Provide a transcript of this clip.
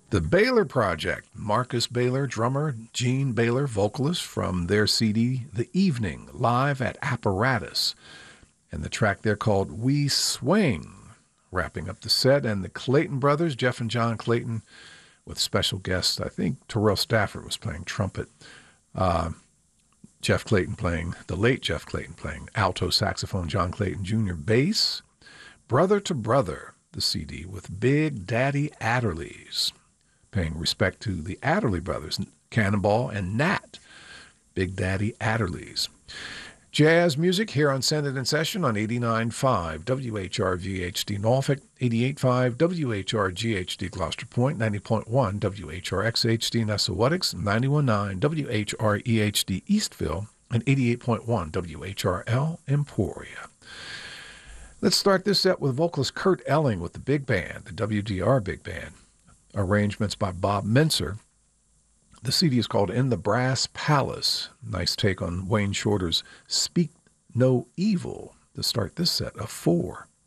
The Baylor Project, Marcus Baylor, drummer, Gene Baylor, vocalist, from their CD, The Evening, live at Apparatus. And the track there called We Swing, wrapping up the set. And the Clayton brothers, Jeff and John Clayton, with special guests. I think Terrell Stafford was playing trumpet. Jeff Clayton playing, the late Jeff Clayton playing alto saxophone, John Clayton Jr. bass. Brother to Brother, the CD, with Big Daddy Adderleys, paying respect to the Adderley brothers, Cannonball and Nat, Big Daddy Adderleys. Jazz music here on Send It in Session on 89.5 WHRV-HD Norfolk, 88.5 WHRG-HD Gloucester Point, 90.1 WHRX-HD Nessawatix, 91.9 WHRE-HD Eastville, and 88.1 WHRL Emporia. Let's start this set with vocalist Kurt Elling with the big band, the WDR Big Band. Arrangements by Bob Menser. The CD is called In the Brass Palace. Nice take on Wayne Shorter's Speak No Evil to start this set of 4.